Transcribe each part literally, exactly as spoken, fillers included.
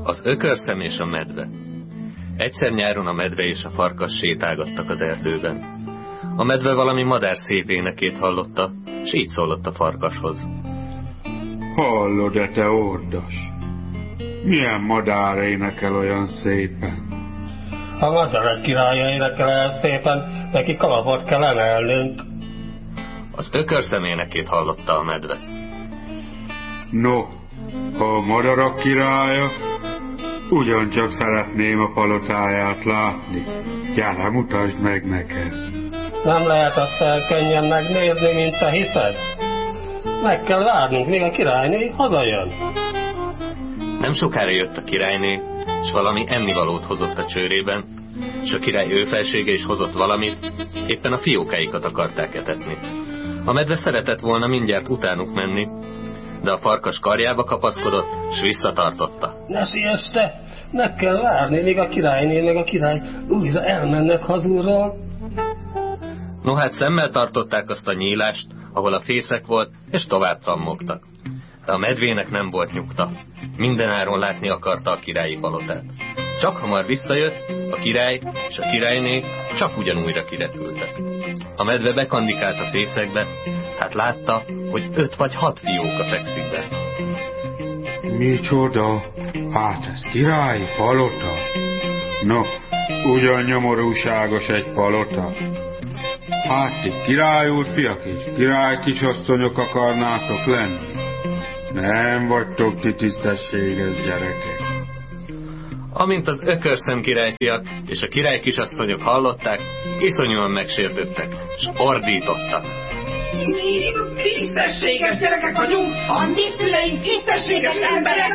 Az ökörszem és a medve. Egyszer nyáron a medve és a farkas sétálgattak az erdőben. A medve valami madár szép énekét hallotta, s így szólott a farkashoz. Hallod-e, te ordas? Milyen madár énekel olyan szépen? A madarak királya énekel el szépen, neki kalapot kell emelnünk. Az ökörszem énekét hallotta a medve. No, ha a madarak királya, ugyancsak szeretném a palotáját látni. Gyere, mutasd meg nekem. Nem lehet azt fel könnyen megnézni, mint te hiszed. Meg kell várnunk, míg a királyné hazajön. Nem sokára jött a királyné, s valami ennivalót hozott a csőrében, s a király őfelsége is hozott valamit, éppen a fiókáikat akarták etetni. A medve szeretett volna mindjárt utánuk menni, de a farkas karjába kapaszkodott, s visszatartotta. Ne siess te! Meg kell várni, míg a királyné meg a király újra elmennek hazulról. No hát szemmel tartották azt a nyílást, ahol a fészek volt, és tovább cammogtak. De a medvének nem volt nyugta. Mindenáron látni akarta a királyi palotát. Csak hamar visszajött, a király és a királyné csak ugyanújra kirepültek. A medve bekandikált a fészekbe, hát látta, hogy öt vagy hat fióka fekszik be. Micsoda? Hát ez királyi palota? No, ugyan nyomorúságos egy palota. Hát ti királyúr fiak és király kisasszonyok akarnátok lenni? Nem vagytok ti tisztességes gyerekek. Amint az ökörszem királyfiak és a király kisasszonyok hallották, iszonyúan megsértődtek, s ordítottak. Mi tisztességes gyerekek vagyunk, a mi szüleink tisztességes emberek.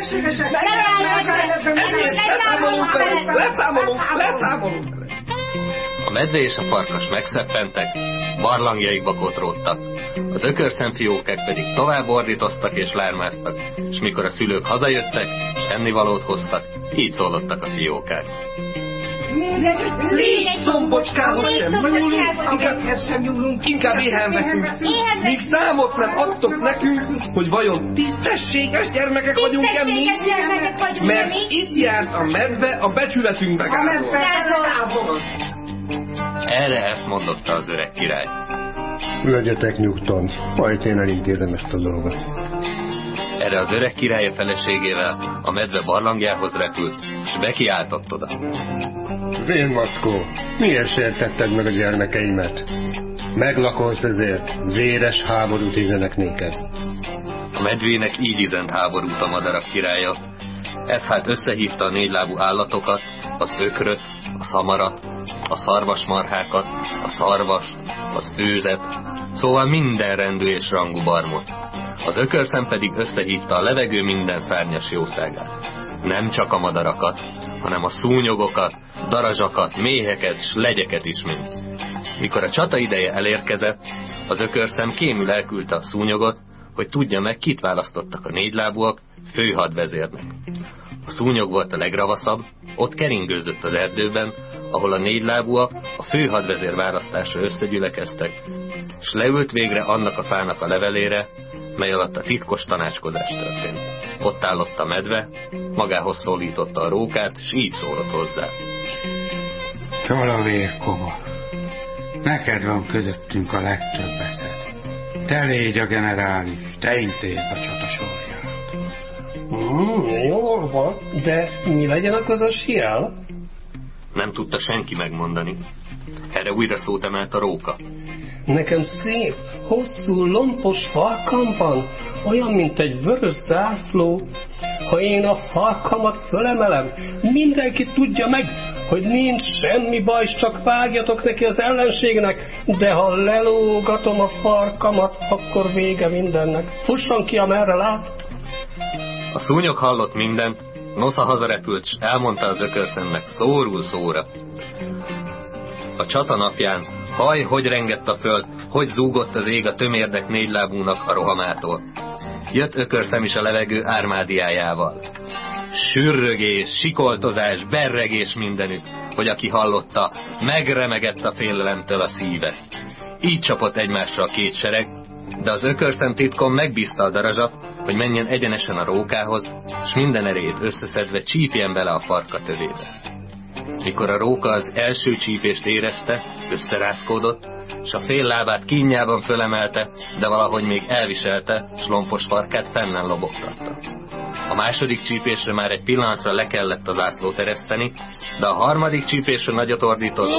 Leszámolunk velük, leszámolunk, leszámolunk. A medve és a farkas megszeppentek, barlangjaikba kotródtak. Az ökörszemfiókek pedig tovább ordítoztak és lármáztak, és mikor a szülők hazajöttek, és ennivalót hoztak, így szólottak a fiókák. Légy szombocskához sem nyúlunk, inkább ezt sem nyúlunk, inkább éhenvetünk. Míg számot nem adtok nekünk, hogy vajon tisztességes gyermekek vagyunk-e mi? Mert itt járt a medve a becsületünk megázol. Erre ezt mondotta az öreg király. Legyetek nyugton, majd én elintézem ezt a dolgot. Erre az öreg király a feleségével a medve barlangjához repült, és bekiáltott oda. Vén mackó, miért sértetted meg a gyermekeimet? Meglakolsz ezért, véres háborút üzenek néked. A medvének így üzent háborút a madarak királya. Ez hát összehívta a négylábú állatokat, az ökröt, a szamarat, a szarvasmarhákat, a szarvast, az őzet, szóval minden rendű és rangú barmot. Az ökörszem pedig összehívta a levegő minden szárnyas jószágát. Nem csak a madarakat, hanem a szúnyogokat, darazsakat, méheket s legyeket is mind. Mikor a csata ideje elérkezett, az ökörszem kémül elküldte a szúnyogot, hogy tudja meg, kit választottak a négylábúak főhadvezérnek. A szúnyog volt a legravaszabb, ott keringőzött az erdőben, ahol a négylábúak a főhadvezér választásra összegyülekeztek, s leült végre annak a fának a levelére, mely alatt a titkos tanácskozás történt. Ott állott a medve, magához szólította a rókát, s így szólott hozzá. Csalavérkoma, neked van közöttünk a legtöbb eszed. Te légy a generális, te intézd a csata sorját. Hmm, jól van, de mi legyen a közös jel? Nem tudta senki megmondani. Erre újra szót emelt a róka. Nekem szép, hosszú, lompos farkam van, olyan, mint egy vörös zászló. Ha én a farkamat fölemelem, mindenki tudja meg, hogy nincs semmi baj, csak vágjatok neki az ellenségnek, de ha lelógatom a farkamat, akkor vége mindennek. Fusson ki, amerre lát. A szúnyog hallott mindent, nosza hazarepült, s elmondta az ökörszemnek szórul szóra. A csata napján haj, hogy rengett a föld, hogy zúgott az ég a tömérdek négylábúnak a rohamától. Jött ökörszem is a levegő ármádiájával. Sürrögés, sikoltozás, berregés mindenütt, hogy aki hallotta, megremegett a félelemtől a szíve. Így csapott egymásra a két sereg, de az ökörszem titkon megbízta a darazsat, hogy menjen egyenesen a rókához, és minden erejét összeszedve csípjen bele a farka tövébe. Mikor a róka az első csípést érezte, összerázkódott, s a fél lábát kínjában fölemelte, de valahogy még elviselte, s lompos farkát fennen lobogtatta. A második csípésre már egy pillanatra le kellett az ászlót ereszteni, de a harmadik csípésre nagyot ordított,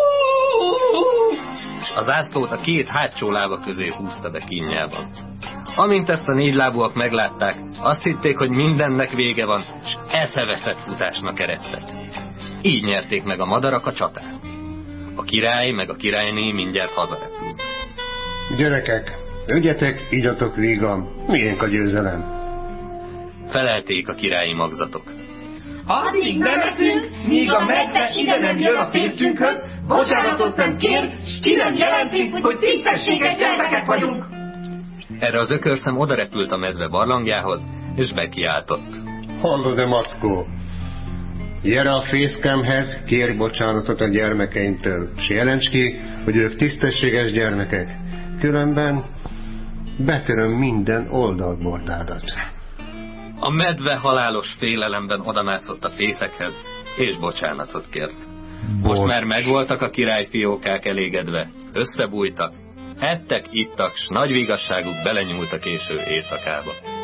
és az ászlót a két hátsó lába közé húzta be kínjában. Amint ezt a négylábúak meglátták, azt hitték, hogy mindennek vége van, és eszeveszett futásnak eredtek. Így nyerték meg a madarak a csatát. A király meg a királyné mindjárt hazarepült. Gyerekek, ügyetek, igyatok vígan, miénk a győzelem? Felelték a királyi magzatok. Addig nem eszünk, míg a medve ide nem jön a tésztünkhöz, bocsánatot nem kér, s ki nem jelenti, hogy tisztességes gyermekek vagyunk. Erre az ökörszem odarepült a medve barlangjához, és bekiáltott. Hallod-e, Mackó? Gyere a fészkemhez, kérj bocsánatot a gyermekeimtől, s jelents ki, hogy ők tisztességes gyermekek. Különben betöröm minden oldalbordádat. A medve halálos félelemben odamászott a fészekhez, és bocsánatot kért. Most már megvoltak a királyfiókák elégedve, összebújtak, ettek, ittak, s nagy vigasságuk belenyúlt a késő éjszakába.